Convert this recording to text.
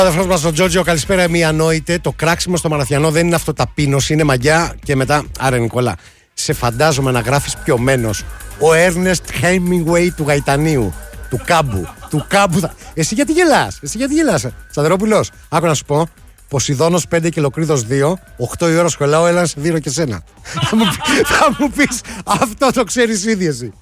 Ο αδερφός μας ο Τζόρτζιο, καλησπέρα, μη ανόητε. Το κράξιμο στο Μαραθιανό δεν είναι αυτοταπείνωση, είναι μαγιά. Και μετά, άρα Νικόλα, σε φαντάζομαι να γράφεις πιωμένος. Ο Έρνεστ Χέμινγκουέι του Γαϊτανίου, του Κάμπου. Εσύ γιατί γελάς, Σταυρόπουλος, άκου να σου πω. Ποσειδώνος 5 και Λοκρίδος 2, 8 η ώρα σχολάω, έλα να σε δίνω και σένα. Θα μου πεις, αυτό το ξέρεις ήδη εσύ.